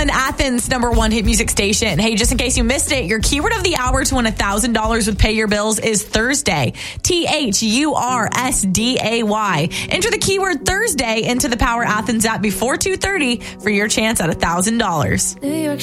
on Athens' #1 hit music station. Hey, just in case you missed it, your keyword of the hour to win $1,000 with Pay Your Bills is Thursday. THURSDAY. Enter the keyword Thursday into the Power Athens app before 2:30 for your chance at $1,000.